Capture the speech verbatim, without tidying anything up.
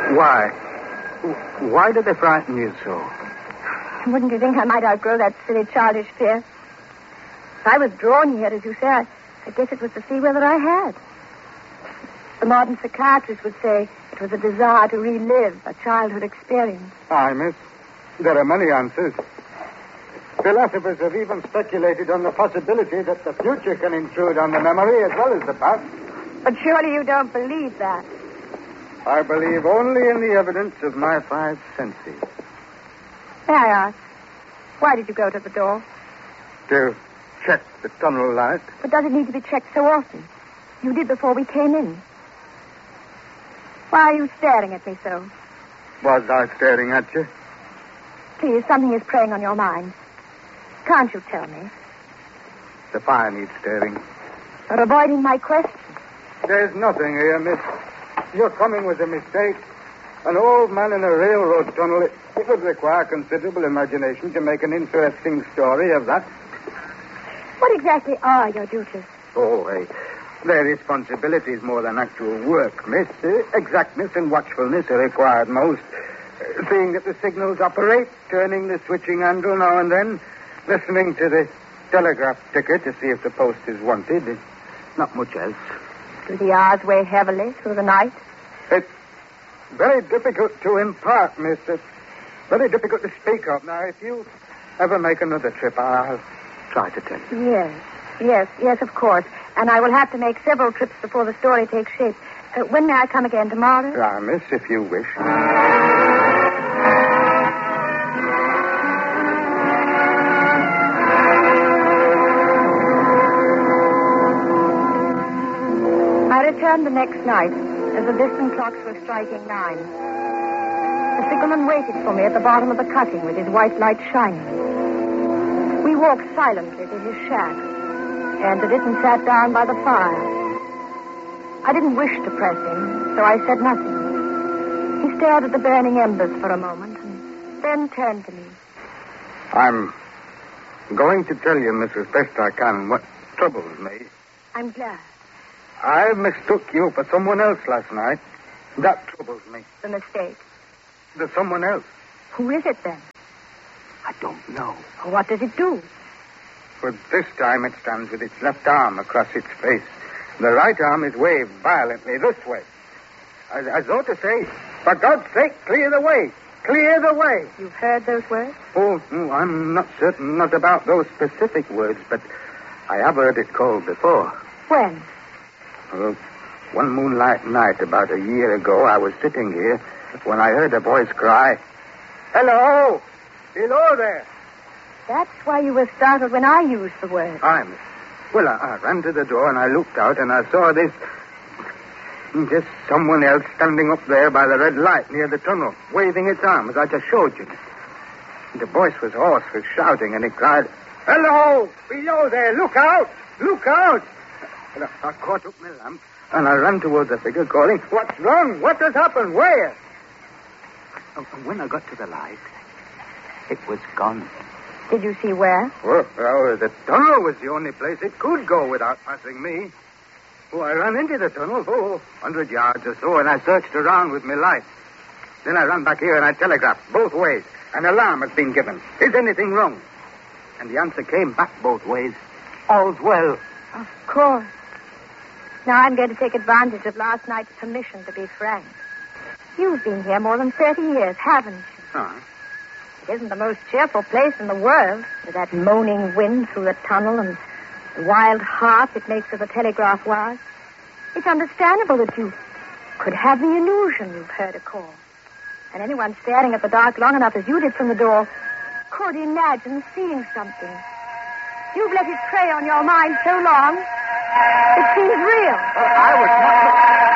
Why? Why did they frighten you so? Wouldn't you think I might outgrow that silly childish fear? If I was drawn here, as you say, I, I guess it was to see whether I had. The modern psychiatrist would say it was a desire to relive a childhood experience. Aye, miss. There are many answers. Philosophers have even speculated on the possibility that the future can intrude on the memory as well as the past. But surely you don't believe that. I believe only in the evidence of my five senses. May I ask, why did you go to the door? To check the tunnel light. But does it need to be checked so often? You did before we came in. Why are you staring at me so? Was I staring at you? Please, something is preying on your mind. Can't you tell me? The fire needs stirring. You're avoiding my question. There's nothing here, miss. Your coming was a mistake. An old man in a railroad tunnel, it, it would require considerable imagination to make an interesting story of that. What exactly are your duties? Oh, hey. Their responsibilities more than actual work, miss. Uh, exactness and watchfulness are required most. Uh, seeing that the signals operate, turning the switching handle now and then, listening to the telegraph ticker to see if the post is wanted. Uh, not much else. Do the hours weigh heavily through the night? It's very difficult to impart, miss. It's very difficult to speak of. Now, if you ever make another trip, I'll try to tell you. Yes, yes, yes, of course. And I will have to make several trips before the story takes shape. Uh, when may I come again? Tomorrow? Ah, miss, if you wish. I returned the next night as the distant clocks were striking nine. The signalman waited for me at the bottom of the cutting with his white light shining. We walked silently to his shack, entered it and sat down by the fire. I didn't wish to press him, so I said nothing. He stared at the burning embers for a moment and then turned to me. I'm going to tell you, miss, as best I can, what troubles me. I'm glad. I mistook you for someone else last night. That troubles me. The mistake. The someone else. Who is it then? I don't know. What does it do? But this time it stands with its left arm across its face. The right arm is waved violently this way. As, as though to say, for God's sake, clear the way. Clear the way. You've heard those words? Oh, no, I'm not certain, not about those specific words, but I have heard it called before. When? Well, one moonlight night about a year ago, I was sitting here when I heard a voice cry, "Hello! Hello there!" That's why you were startled when I used the word. I'm... Well, I, I ran to the door and I looked out and I saw this... Just someone else standing up there by the red light near the tunnel, waving its arm as I just showed you. The voice was hoarse with shouting and it cried, "Hello! Below there! Look out! Look out!" And I, I caught up my lamp and I ran towards the figure calling, "What's wrong? What has happened? Where?" And when I got to the light, it was gone. Did you see where? Well, well, the tunnel was the only place it could go without passing me. Oh, I ran into the tunnel, oh, a hundred yards or so, and I searched around with my light. Then I ran back here and I telegraphed both ways. An alarm has been given. Is anything wrong? And the answer came back both ways. All's well. Of course. Now I'm going to take advantage of last night's permission to be frank. You've been here more than thirty years, haven't you? Huh? It isn't the most cheerful place in the world, with that moaning wind through the tunnel and the wild harp it makes of the telegraph wires. It's understandable that you could have the illusion you've heard a call. And anyone staring at the dark long enough as you did from the door could imagine seeing something. You've let it prey on your mind so long, it seems real. Uh, I was not...